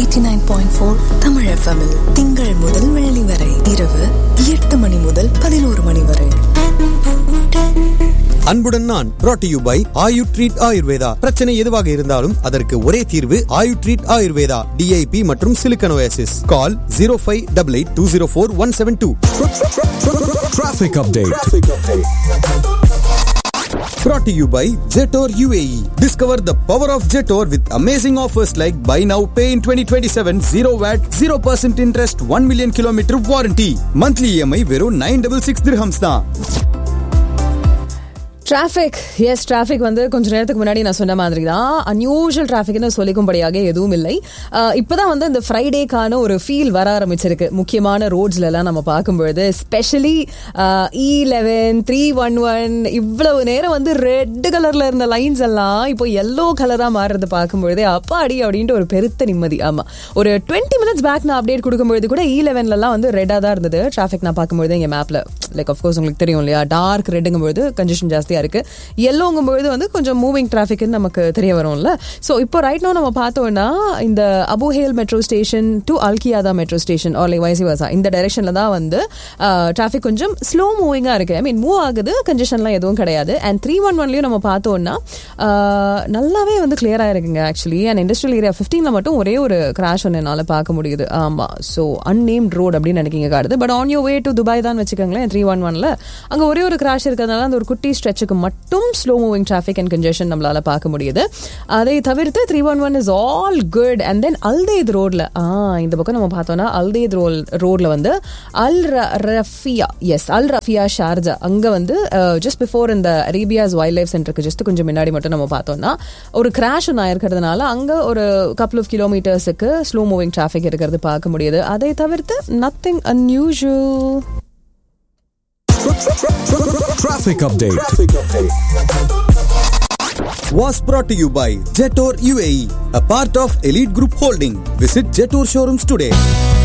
89.4 Tamil FM திங்கள் முதல் வெள்ளி வரை இரவு 8 மணி முதல் 11 மணி வரை. அன்புடன் நான் brought to you by Ayu treat Ayurveda. பிரச்சனை எதுவாக இருந்தாலும் அதற்கு ஒரே தீர்வு ஆயு ட்ரீட் ஆயுர்வேதா. DIP மற்றும் silicon oasis. Call 0588204172. Traffic update. Brought to you by Jetor UAE. Discover the power of Jetor with amazing offers like buy now, pay in 2027, 0 VAT, 0% interest, 1 million kilometer warranty. Monthly EMI வெறும் 966 dirhams தான். Traffic வந்து கொஞ்ச நேரத்துக்கு முன்னாடி நான் சொன்ன மாதிரி தான் அன்யூஷுவல் டிராஃபிக்னு சொல்லிக்கும்படியாக எதுவும் இல்லை. இப்போதான் வந்து இந்த ஃப்ரைடேக்கான ஒரு ஃபீல் வர ஆரம்பிச்சிருக்கு முக்கியமான ரோட்ஸ்லாம் நம்ம பார்க்கும்பொழுது. ஸ்பெஷலி E11, 311 இவ்வளவு நேரம் வந்து ரெட் கலர்ல இருந்த லைன்ஸ் எல்லாம் இப்போ எல்லோ கலராக மாறுறது பார்க்கும்பொழுதே அப்பாடி அப்படின்ட்டு ஒரு பெருத்த நிம்மதி. ஆமாம், ஒரு 20 minutes பேக் நான் அப்டேட் கொடுக்கும்பொழுது கூட E11லாம் வந்து ரெட்டாக தான் இருந்தது டிராஃபிக். நான் பார்க்கும்பொழுது எங்கள் மேப்பில் லைக் ஆஃப்கோர்ஸ் உங்களுக்கு தெரியும் இல்லையா, டார்க் ரெட்டுங்கும்பொழுது கன்ஜெஷன் ஜாஸ்தியாக இருக்கு. எல்லோங்கும்பொழுது வந்து கொஞ்சம் மூவிங் டிராஃபிக்னு நமக்கு தெரிய வரும்ல. ஸோ இப்போ ரைட் நோ நம்ம பார்த்தோம்னா இந்த அபுஹேல் metro station to அல்கியாதா metro station R like wise versa இந்த டைரக்ஷனில் தான் வந்து டிராஃபிக் கொஞ்சம் ஸ்லோ மூவிங்காக இருக்கு. ஐ மீன் மூவ் ஆகுது, கன்ஜெஷன்லாம் எதுவும் கிடையாது. அண்ட் 311லையும் நம்ம பார்த்தோம்னா நல்லாவே வந்து கிளியராக இருக்குங்க ஆக்சுவலி. அண்ட் இண்டஸ்ட்ரியல் ஏரியா 15ல மட்டும் ஒரே ஒரு கிராஷ் ஒன்று என்னால் பார்க்க முடியுது. ஆமாம், ஸோ அன்னேம்ட் ரோட் அப்படின்னு நினைக்கிங்க காடுது. But on your way to Dubai தான் வச்சுக்கோங்களேன். 311ல அங்கே ஒரே ஒரு கிராஷ் இருக்கிறதுனால அந்த ஒரு குட்டி ஸ்ட்ரெச்சுக்கு மட்டும் slow moving traffic and congestion நம்மளால பார்க்க முடியுது. அதை தவிர்த்து 311 is all good. And then அல்தெய்த் ரோட்ல இந்த பக்கம் நம்ம பார்த்தோம்னா அல்தெய்த் ரோட்ல வந்து அல் ரஃபியா ஷார்ஜா அங்க வந்து ஜஸ்ட் பிஃபோர் இந்த அரேபியாஸ் வைல்ட் லைஃப் சென்டருக்கு ஜஸ்ட் கொஞ்சம் முன்னாடி மட்டும் நம்ம பார்த்தோம்னா ஒரு கிராஷ் ஒன்று இருக்கிறதுனால அங்க ஒரு couple of கிலோமீட்டர்ஸுக்கு slow moving traffic இருக்கிறது பார்க்க முடியுது. அதை தவிர்த்து nothing unusual. Traffic update. Was brought to you by Jetor UAE, a part of Elite Group Holding. Visit Jetor showrooms today.